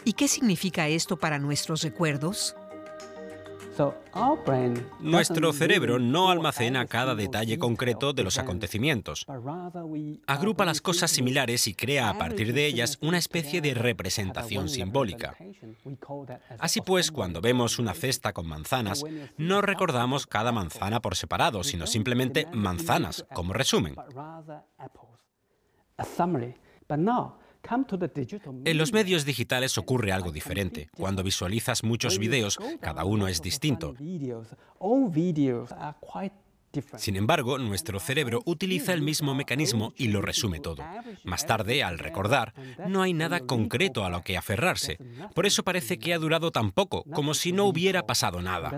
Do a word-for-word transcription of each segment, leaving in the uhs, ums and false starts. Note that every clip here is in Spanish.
¿Y qué significa esto para nuestros recuerdos? Nuestro cerebro no almacena cada detalle concreto de los acontecimientos. Agrupa las cosas similares y crea a partir de ellas una especie de representación simbólica. Así pues, cuando vemos una cesta con manzanas, no recordamos cada manzana por separado, sino simplemente manzanas, como resumen. En los medios digitales ocurre algo diferente. Cuando visualizas muchos vídeos, cada uno es distinto. Sin embargo, nuestro cerebro utiliza el mismo mecanismo y lo resume todo. Más tarde, al recordar, no hay nada concreto a lo que aferrarse. Por eso parece que ha durado tan poco, como si no hubiera pasado nada.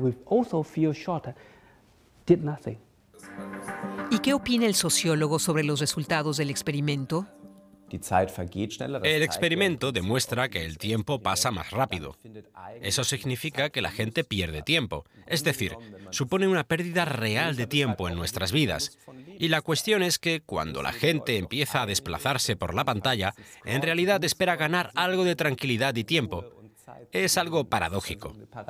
¿Y qué opina el sociólogo sobre los resultados del experimento? El experimento demuestra que el tiempo pasa más rápido. Eso significa que la gente pierde tiempo, es decir, supone una pérdida real de tiempo en nuestras vidas. Y la cuestión es que cuando la gente empieza a desplazarse por la pantalla, en realidad espera ganar algo de tranquilidad y tiempo. Es algo paradójico.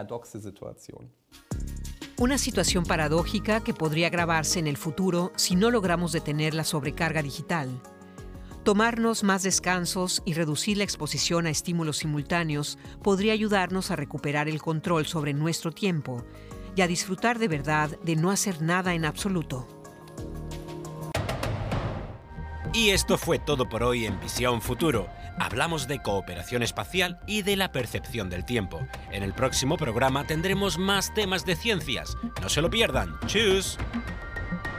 Una situación paradójica que podría agravarse en el futuro si no logramos detener la sobrecarga digital. Tomarnos más descansos y reducir la exposición a estímulos simultáneos podría ayudarnos a recuperar el control sobre nuestro tiempo y a disfrutar de verdad de no hacer nada en absoluto. Y esto fue todo por hoy en Visión Futuro. Hablamos de cooperación espacial y de la percepción del tiempo. En el próximo programa tendremos más temas de ciencias. No se lo pierdan. ¡Tschüss!